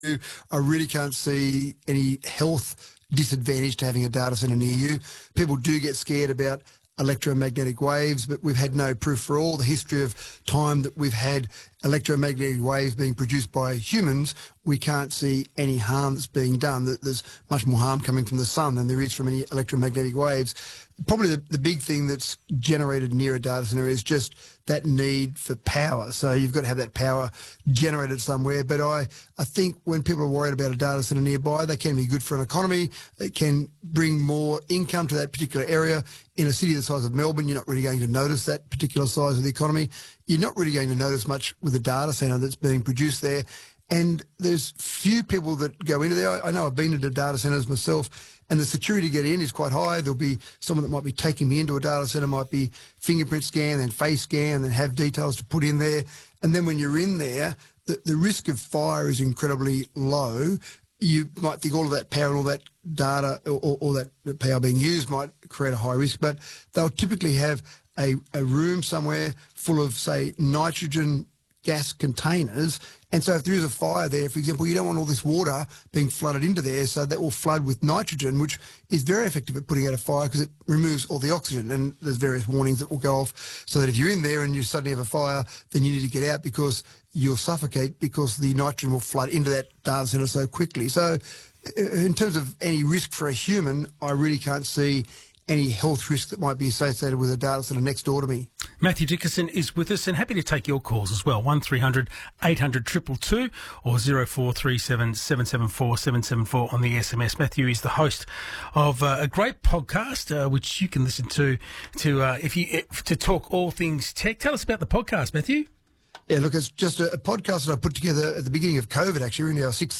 I really can't see any health disadvantage to having a data center near you. People do get scared about electromagnetic waves, but we've had no proof for all the history of time that we've had electromagnetic waves being produced by humans. We can't see any harm that's being done. There's much more harm coming from the sun than there is from any electromagnetic waves. Probably the big thing that's generated near a data center is just that need for power. So you've got to have that power generated somewhere. But I think when people are worried about a data center nearby, they can be good for an economy. It can bring more income to that particular area. In a city the size of Melbourne, you're not really going to notice that particular size of the economy. You're not really going to notice much with a data center that's being produced there. And there's few people that go into there. I know I've been into data centers myself, and the security to get in is quite high. There'll be someone that might be taking me into a data center, might be fingerprint scan and face scan and have details to put in there. And then when you're in there, the risk of fire is incredibly low. You might think all of that power and all that data or that power being used might create a high risk, but they'll typically have a room somewhere full of, say, nitrogen gas containers. And so if there is a fire there, for example, you don't want all this water being flooded into there, so that will flood with nitrogen, which is very effective at putting out a fire because it removes all the oxygen. And there's various warnings that will go off so that if you're in there and you suddenly have a fire, then you need to get out because you'll suffocate because the nitrogen will flood into that data center so quickly. So in terms of any risk for a human, I really can't see any health risk that might be associated with a data centre next door to me. Matthew Dickinson is with us and happy to take your calls as well. 1300 800 222 or 0437 774 774 on the SMS. Matthew is the host of a great podcast which you can listen to talk all things tech. Tell us about the podcast, Matthew. Yeah, look, it's just a podcast that I put together at the beginning of COVID, actually. We're in our 6th